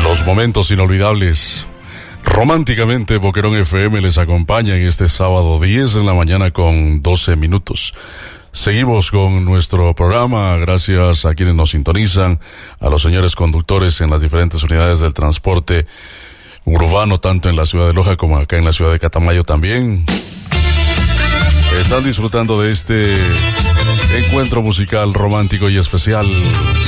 Los momentos inolvidables. Románticamente, Boquerón FM les acompaña en este sábado 10 de la mañana con 12 minutos. Seguimos con nuestro programa, gracias a quienes nos sintonizan, a los señores conductores en las diferentes unidades del transporte urbano, tanto en la ciudad de Loja como acá en la ciudad de Catamayo también. Están disfrutando de este encuentro musical romántico y especial.